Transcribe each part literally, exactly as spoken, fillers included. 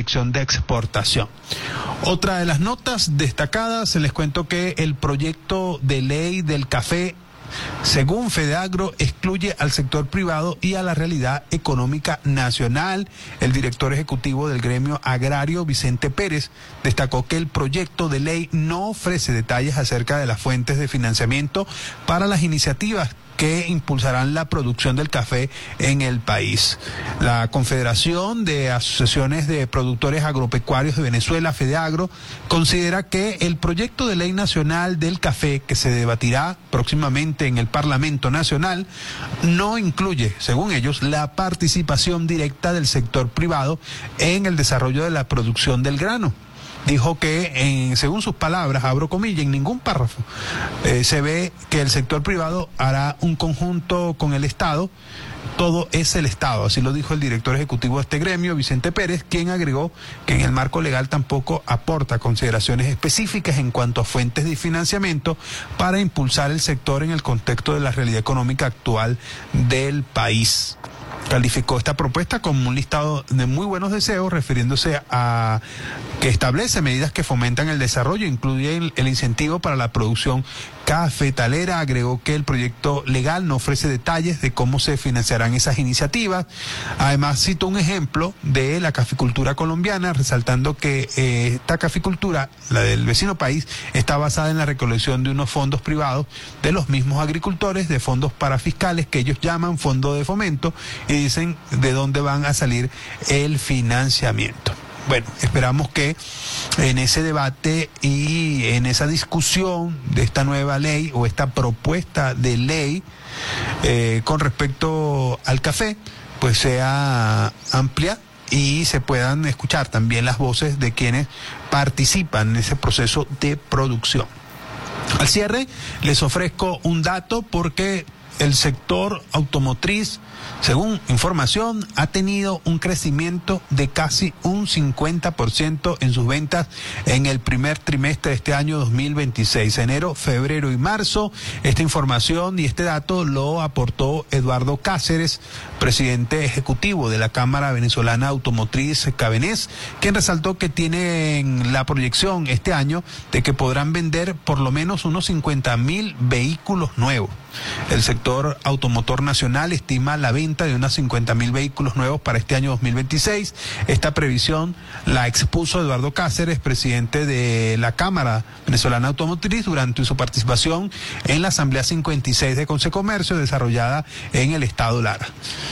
proyección de exportación. Otra de las notas destacadas, les cuento que el proyecto de ley del café, según Fedeagro, excluye al sector privado y a la realidad económica nacional. El director ejecutivo del gremio agrario, Vicente Pérez, destacó que el proyecto de ley no ofrece detalles acerca de las fuentes de financiamiento para las iniciativas que impulsarán la producción del café en el país. La Confederación de Asociaciones de Productores Agropecuarios de Venezuela, Fedeagro, considera que el proyecto de ley nacional del café, que se debatirá próximamente en el Parlamento Nacional, no incluye, según ellos, la participación directa del sector privado en el desarrollo de la producción del grano. Dijo que, en, según sus palabras, abro comillas, en ningún párrafo eh, se ve que el sector privado hará un conjunto con el Estado. Todo es el Estado, así lo dijo el director ejecutivo de este gremio, Vicente Pérez, quien agregó que en el marco legal tampoco aporta consideraciones específicas en cuanto a fuentes de financiamiento para impulsar el sector en el contexto de la realidad económica actual del país. Calificó esta propuesta como un listado de muy buenos deseos, refiriéndose a que establece medidas que fomentan el desarrollo, incluye el, el incentivo para la producción cafetalera. Agregó que el proyecto legal no ofrece detalles de cómo se financiarán esas iniciativas. Además, citó un ejemplo de la caficultura colombiana, resaltando que eh, esta caficultura, la del vecino país, está basada en la recolección de unos fondos privados de los mismos agricultores, de fondos parafiscales que ellos llaman fondo de fomento, y dicen de dónde van a salir el financiamiento. Bueno, esperamos que en ese debate y en esa discusión de esta nueva ley o esta propuesta de ley eh, con respecto al café, pues sea amplia y se puedan escuchar también las voces de quienes participan en ese proceso de producción. Al cierre, les ofrezco un dato porque el sector automotriz, según información, ha tenido un crecimiento de casi un cincuenta por ciento en sus ventas en el primer trimestre de este año dos mil veintiséis, enero, febrero y marzo. Esta información y este dato lo aportó Eduardo Cáceres, presidente ejecutivo de la Cámara Venezolana Automotriz Cabenés, quien resaltó que tienen la proyección este año de que podrán vender por lo menos unos cincuenta mil vehículos nuevos. El sector automotor nacional estima la venta de unos cincuenta mil vehículos nuevos para este año dos mil veintiséis. Esta previsión la expuso Eduardo Cáceres, presidente de la Cámara Venezolana Automotriz, durante su participación en la Asamblea cincuenta y seis de Consecomercio desarrollada en el estado Lara.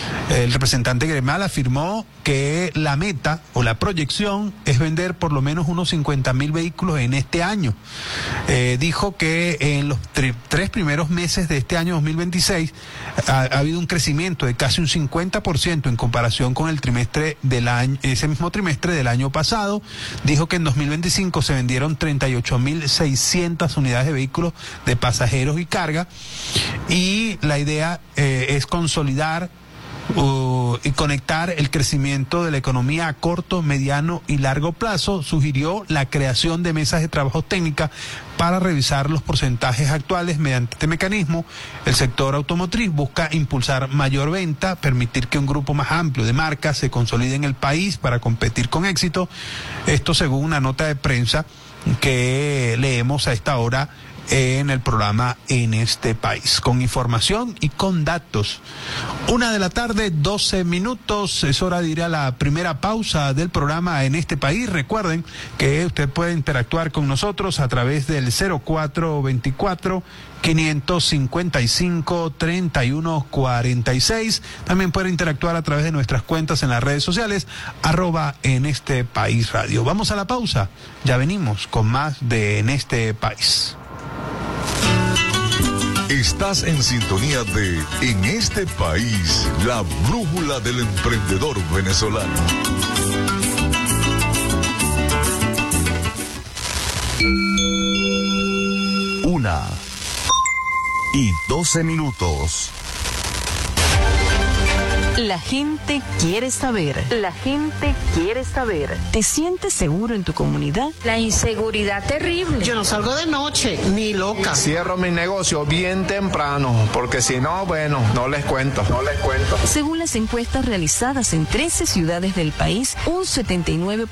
El representante gremial afirmó que la meta o la proyección es vender por lo menos unos cincuenta mil vehículos en este año. Eh, dijo que en los tre- tres primeros meses de este año dos mil veintiséis ha, ha habido un crecimiento de casi un cincuenta por ciento en comparación con el trimestre del año, ese mismo trimestre del año pasado. Dijo que en dos mil veinticinco se vendieron treinta y ocho mil seiscientas unidades de vehículos de pasajeros y carga, y la idea eh, es consolidar Uh, y conectar el crecimiento de la economía a corto, mediano y largo plazo. Sugirió la creación de mesas de trabajo técnicas para revisar los porcentajes actuales. Mediante este mecanismo, el sector automotriz busca impulsar mayor venta, permitir que un grupo más amplio de marcas se consolide en el país para competir con éxito. Esto según una nota de prensa que leemos a esta hora en el programa En este País, con información y con datos. Una de la tarde, doce minutos, es hora de ir a la primera pausa del programa En este País. Recuerden que usted puede interactuar con nosotros a través del cero cuatro veinticuatro, quinientos cincuenta y cinco, treinta y uno cuarenta y seis. También puede interactuar a través de nuestras cuentas en las redes sociales, arroba En este País Radio. Vamos a la pausa, ya venimos con más de En este País. Estás en sintonía de En este País, la brújula del emprendedor venezolano. Una y doce minutos. La gente quiere saber. La gente quiere saber. ¿Te sientes seguro en tu comunidad? La inseguridad terrible. Yo no salgo de noche, ni loca. Cierro mi negocio bien temprano, porque si no, bueno, no les cuento, no les cuento. Según las encuestas realizadas en trece ciudades del país, un setenta y nueve